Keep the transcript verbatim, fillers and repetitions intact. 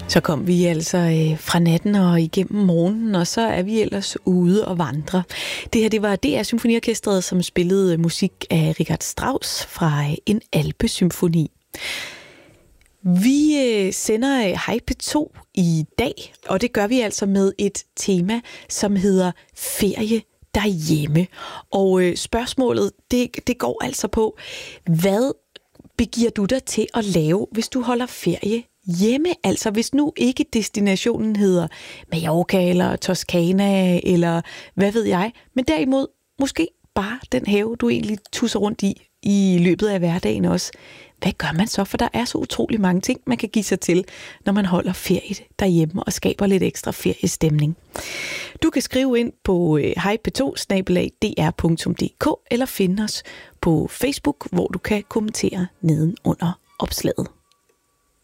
Så kom vi altså øh, fra natten og igennem morgenen, og så er vi ellers ude og vandre. Det her, det var D R Symfoniorkestret, som spillede musik af Richard Strauss fra øh, en alpesymfoni. Vi øh, sender øh, Hej P to i dag, og det gør vi altså med et tema, som hedder ferie derhjemme. Og øh, spørgsmålet, det, det går altså på, hvad begiver du dig til at lave, hvis du holder ferie hjemme? Altså hvis nu ikke destinationen hedder Mallorca eller Toscana eller hvad ved jeg, men derimod måske bare den have, du egentlig tusser rundt i i løbet af hverdagen også. Hvad gør man så? For der er så utrolig mange ting, man kan give sig til, når man holder ferie derhjemme og skaber lidt ekstra feriestemning. Du kan skrive ind på hej p to snabel-a d r punktum d k eller finde os på Facebook, hvor du kan kommentere neden under opslaget.